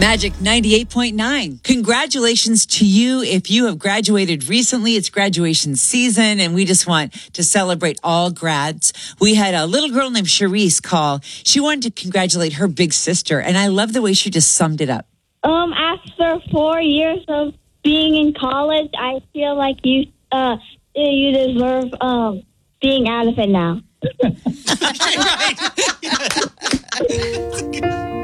Magic 98.9. Congratulations to you if you have graduated recently. It's graduation season, and we just want to celebrate all grads. We had a little girl named Charisse call. She wanted to congratulate her big sister, and I love the way she just summed it up. After 4 years of being in college, I feel like you deserve being out of it now. Right.